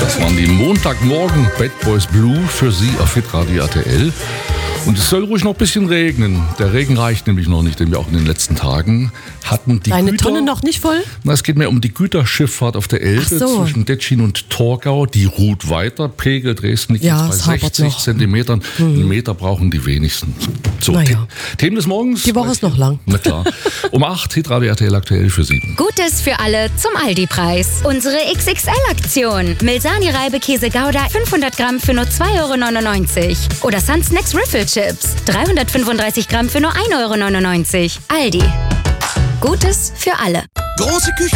Das waren die Montagmorgen Bad Boys Blue für Sie auf Hitradio RTL. Und es soll ruhig noch ein bisschen regnen. Der Regen reicht nämlich noch nicht, denn wir auch in den letzten Tagen hatten die Deine Tonne noch nicht voll? Na, es geht mehr um die Güterschifffahrt auf der Elbe zwischen Detschin und Torgau. Die ruht weiter. Pegel Dresden liegt jetzt bei 60 Zentimetern. Einen Meter brauchen die wenigsten. So, Themen des Morgens. Die Woche ist noch lang. Na klar. Um 8 Hitradio RTL aktuell für Sie. Gutes für alle zum Aldi-Preis. Unsere XXL-Aktion. Milsani Reibekäse Gouda 500 Gramm für nur 2,99 €. Oder Sun Snacks Riffle Chips 335 Gramm für nur 1,99 €. Aldi. Gutes für alle. Große Küche